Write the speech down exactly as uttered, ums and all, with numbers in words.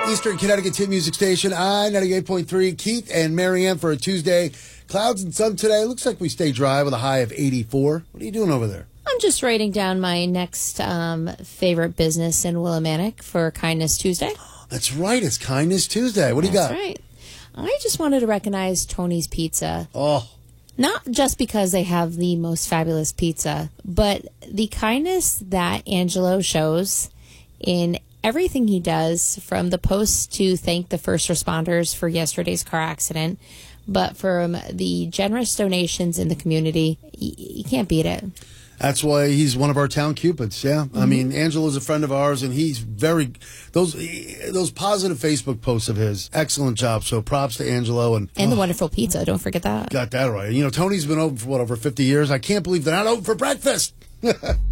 Eastern Connecticut's hit music station, I ninety-eight point three. Keith and Marianne for a Tuesday. Clouds and sun today. Looks like we stay dry with a high of eighty-four. What are you doing over there? I'm just writing down my next um, favorite business in Willimantic for Kindness Tuesday. That's right. It's Kindness Tuesday. What do you got? That's right. I just wanted to recognize Tony's Pizza. Oh. Not just because they have the most fabulous pizza, but the kindness that Angelo shows in everything he does, from the post to thank the first responders for yesterday's car accident, but from the generous donations in the community, you, you can't beat it. That's why he's one of our town cupids. Yeah, mm-hmm. I mean, Angelo's a friend of ours, and he's very those those positive Facebook posts of his. Excellent job. So props to Angelo and and oh, the wonderful pizza. Don't forget that. Got that right. You know, Tony's been open for what over fifty years. I can't believe they're not open for breakfast.